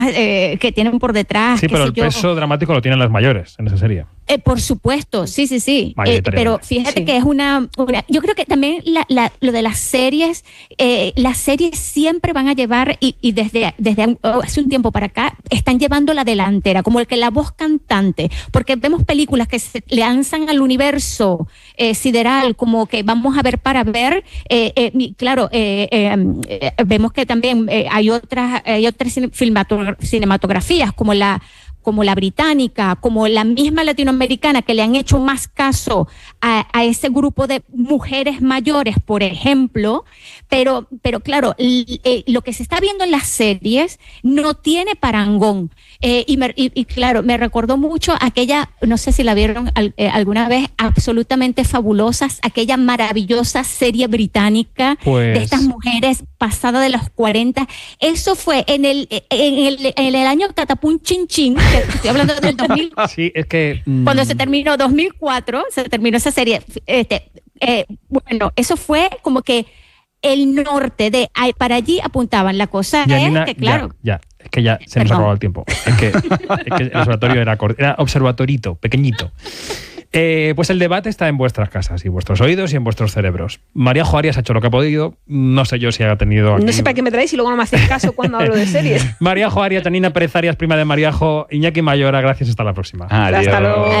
que tienen por detrás. Sí, pero el peso dramático lo tienen las mayores en esa serie. Por supuesto, sí. Pero fíjate que es una... Yo creo que también lo de las series siempre van a llevar, y desde hace un tiempo para acá, están llevando la delantera, como el que la voz cantante, porque vemos películas que se lanzan al universo sideral, como que vamos a ver para ver, claro, vemos que también hay otras cinematografías, como la británica, como la misma latinoamericana, que le han hecho más caso a ese grupo de mujeres mayores, por ejemplo, pero claro, lo que se está viendo en las series no tiene parangón. Y claro, me recordó mucho aquella, no sé si la vieron alguna vez, Absolutamente Fabulosas, aquella maravillosa serie británica de estas mujeres pasadas de los 40. Eso fue en el año Catapum Chin Chin, que estoy hablando del 2000. Sí, es que... Cuando se terminó 2004, se terminó esa serie. Bueno, eso fue como que el norte para allí apuntaban. La cosa Janina, es que, claro... Es que ya se nos ha acabado el tiempo. Es que el observatorio era observatorito, pequeñito. Pues el debate está en vuestras casas y vuestros oídos y en vuestros cerebros. Maríajo Arias ha hecho lo que ha podido. No sé yo si ha tenido... No sé para qué me traéis y luego no me hacéis caso cuando hablo de series. Maríajo Arias, Janina Pérez Arias, prima de Maríajo, Iñaki Mayora, gracias, hasta la próxima. Adiós. Hasta luego.